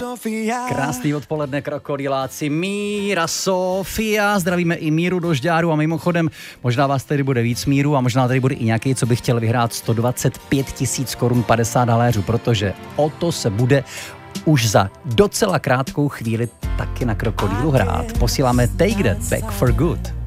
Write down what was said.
Krásný odpoledne, krokodýláci. Míra Sofia, zdravíme i Míru Dožďáru a mimochodem možná vás tady bude víc Míru a možná tady bude i nějaký, co by chtěl vyhrát 125 000 korun 50 haléřů, protože o to se bude už za docela krátkou chvíli taky na Krokodýlu hrát. Posíláme Take That Back for Good.